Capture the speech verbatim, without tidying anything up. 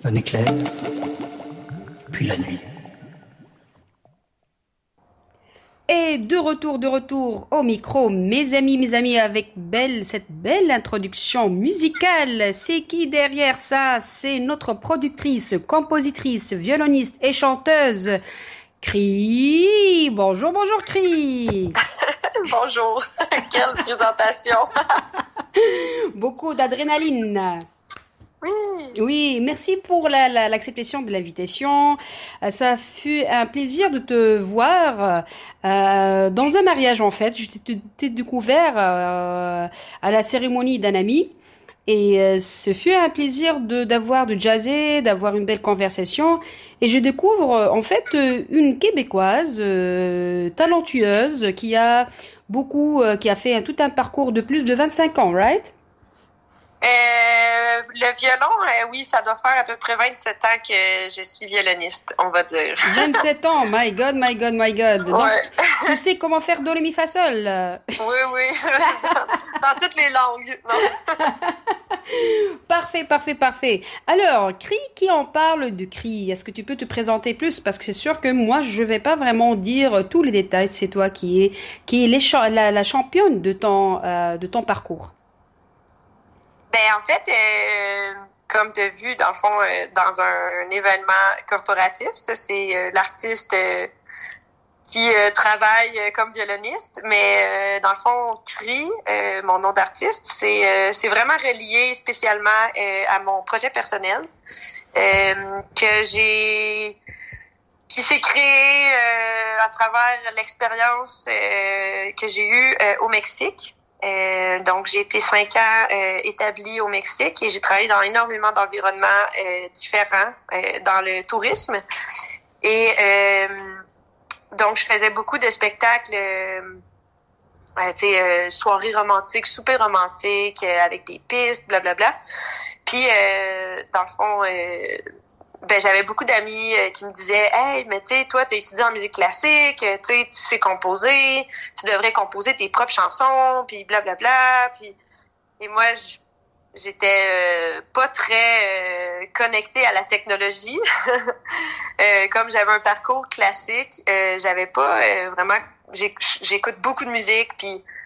Un éclair, puis la nuit. Et de retour, de retour au micro, mes amis, mes amis, avec belle, cette belle introduction musicale. C'est qui derrière ça? C'est notre productrice, compositrice, violoniste et chanteuse, Cri. Bonjour, bonjour, Cri. Bonjour. Quelle présentation. Beaucoup d'adrénaline. Oui. Oui, merci pour la, la, l'acceptation de l'invitation. Euh, ça fut un plaisir de te voir euh, dans un mariage en fait. Je t'ai, t'ai découvert euh, à la cérémonie d'un ami et euh, ce fut un plaisir de d'avoir de jazzer, d'avoir une belle conversation. Et je découvre euh, en fait euh, une Québécoise euh, talentueuse qui a beaucoup, euh, qui a fait un, tout un parcours de plus de vingt-cinq ans, right? Euh, le violon, euh, oui, ça doit faire à peu près vingt-sept ans que je suis violoniste, on va dire. vingt-sept ans, my God, my God, my God. Donc, ouais. Tu sais comment faire do, ré, mi, fa, sol. Oui, oui, dans, dans toutes les langues. Non? Parfait, parfait, parfait. Alors, Cri, qui en parle de Cri? Est-ce que tu peux te présenter plus? Parce que c'est sûr que moi, je vais pas vraiment dire tous les détails. C'est toi qui est, qui est les cha- la, la championne de ton, euh, de ton parcours. Ben, en fait, euh, comme tu as vu, dans le fond, euh, dans un, un événement corporatif, ça, c'est euh, l'artiste euh, qui euh, travaille euh, comme violoniste, mais euh, dans le fond, Cri, euh, mon nom d'artiste, c'est euh, c'est vraiment relié spécialement euh, à mon projet personnel euh, que j'ai qui s'est créé euh, à travers l'expérience euh, que j'ai eue euh, au Mexique. Euh, donc, j'ai été cinq ans euh, établie au Mexique et j'ai travaillé dans énormément d'environnements euh, différents euh, dans le tourisme. Et euh, donc, je faisais beaucoup de spectacles, euh, euh, tu sais, euh, soirées romantiques, soupers romantiques, euh, avec des pistes, blablabla. Puis, euh, dans le fond, euh, ben j'avais beaucoup d'amis euh, qui me disaient hey, mais tu sais, toi t'as étudié en musique classique, tu sais, tu sais composer, tu devrais composer tes propres chansons, puis blablabla. Puis et moi j'étais euh, pas très euh, connectée à la technologie. euh, comme j'avais un parcours classique, euh, j'avais pas euh, vraiment j'ai, j'écoute beaucoup de musique, puis